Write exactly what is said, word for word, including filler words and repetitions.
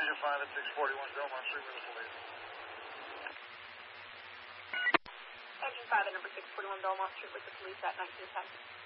Division five at six forty-one Belmont Street with the police. Engine five at number six forty-one Belmont Street with the police at nineteen ten.